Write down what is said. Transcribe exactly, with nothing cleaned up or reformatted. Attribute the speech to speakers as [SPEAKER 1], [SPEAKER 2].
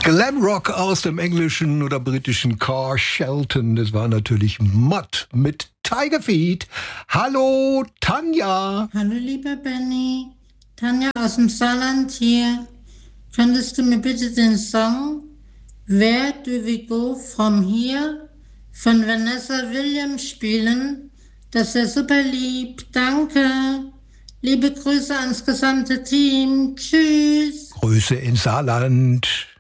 [SPEAKER 1] Glamrock aus dem englischen oder britischen Car Shelton. Das war natürlich Mott mit Tiger Feet. Hallo Tanja.
[SPEAKER 2] Hallo lieber Benny. Tanja aus dem Saarland hier. Könntest du mir bitte den Song Where Do We Go From Here von Vanessa Williams spielen? Das wäre super lieb. Danke. Liebe Grüße ans gesamte Team. Tschüss.
[SPEAKER 1] Grüße ins Saarland.